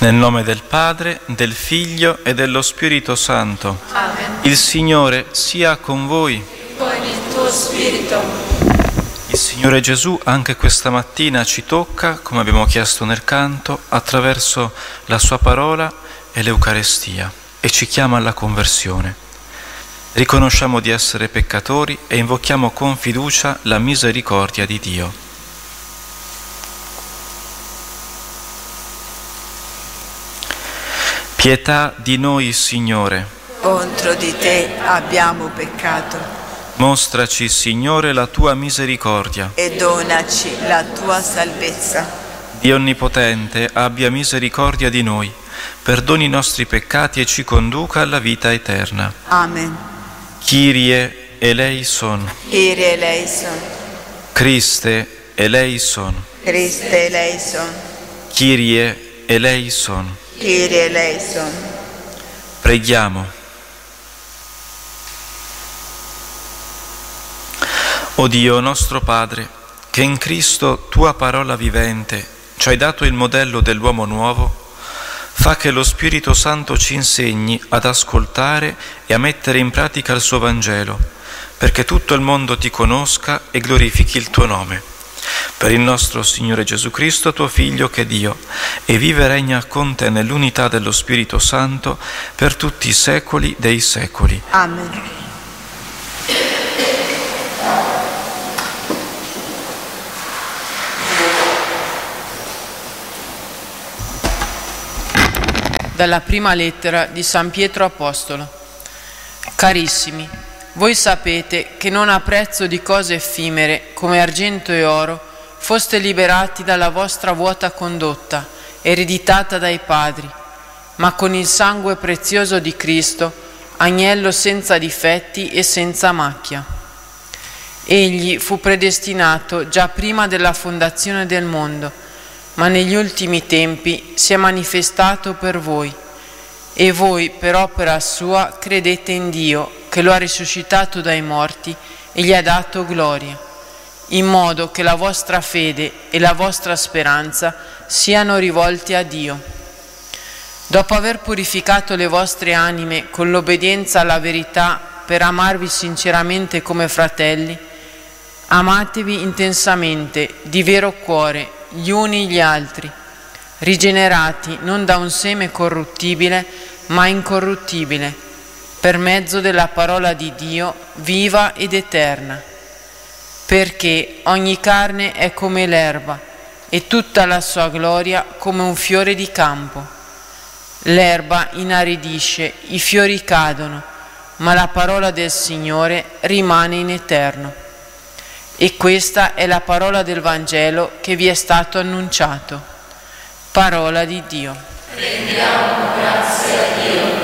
Nel nome del Padre, del Figlio e dello Spirito Santo. Amen. Il Signore sia con voi. Con il tuo spirito. Il Signore Gesù anche questa mattina ci tocca, come abbiamo chiesto nel canto, attraverso la sua parola e l'Eucarestia e ci chiama alla conversione. Riconosciamo di essere peccatori e invochiamo con fiducia la misericordia di Dio. Pietà di noi, Signore. Contro di te abbiamo peccato. Mostraci, Signore, la tua misericordia. E donaci la tua salvezza. Dio Onnipotente, abbia misericordia di noi, perdoni i nostri peccati e ci conduca alla vita eterna. Amen. Kyrie eleison. Kyrie eleison. Christe eleison. Christe eleison. Kyrie eleison. Kyrie eleison. Preghiamo. O Dio nostro Padre, che in Cristo, tua parola vivente, ci hai dato il modello dell'uomo nuovo, fa che lo Spirito Santo ci insegni ad ascoltare e a mettere in pratica il suo Vangelo, perché tutto il mondo ti conosca e glorifichi il tuo nome. Per il nostro Signore Gesù Cristo, tuo Figlio, che è Dio, e vive e regna con te nell'unità dello Spirito Santo per tutti i secoli dei secoli. Amen. Dalla prima lettera di San Pietro Apostolo. Carissimi, voi sapete che non a prezzo di cose effimere, come argento e oro, foste liberati dalla vostra vuota condotta, ereditata dai padri, ma con il sangue prezioso di Cristo, agnello senza difetti e senza macchia. Egli fu predestinato già prima della fondazione del mondo, ma negli ultimi tempi si è manifestato per voi, e voi per opera sua credete in Dio, che lo ha risuscitato dai morti e gli ha dato gloria, in modo che la vostra fede e la vostra speranza siano rivolti a Dio. Dopo aver purificato le vostre anime con l'obbedienza alla verità per amarvi sinceramente come fratelli, amatevi intensamente, di vero cuore, gli uni gli altri, rigenerati non da un seme corruttibile, ma incorruttibile, per mezzo della parola di Dio, viva ed eterna. Perché ogni carne è come l'erba, e tutta la sua gloria come un fiore di campo. L'erba inaridisce, i fiori cadono, ma la parola del Signore rimane in eterno. E questa è la parola del Vangelo che vi è stato annunciato. Parola di Dio. Rendiamo grazie a Dio.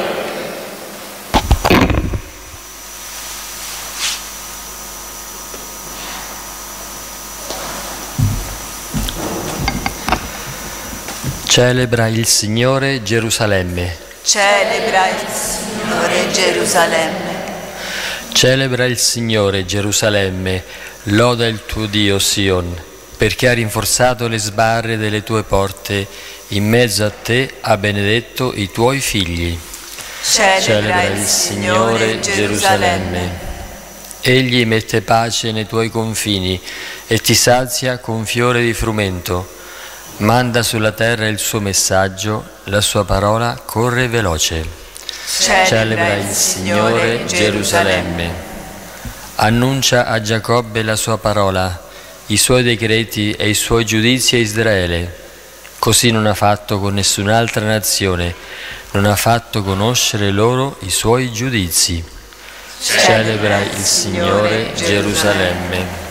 Celebra il Signore Gerusalemme. Celebra il Signore Gerusalemme. Celebra il Signore Gerusalemme, loda il tuo Dio Sion, perché ha rinforzato le sbarre delle tue porte, in mezzo a te ha benedetto i tuoi figli. Celebra il Signore Gerusalemme. Egli mette pace nei tuoi confini e ti sazia con fiore di frumento. Manda sulla terra il suo messaggio, la sua parola corre veloce. Celebra il Signore Gerusalemme. Annuncia a Giacobbe la sua parola, i suoi decreti e i suoi giudizi a Israele. Così non ha fatto con nessun'altra nazione, non ha fatto conoscere loro i suoi giudizi. Celebra il Signore Gerusalemme.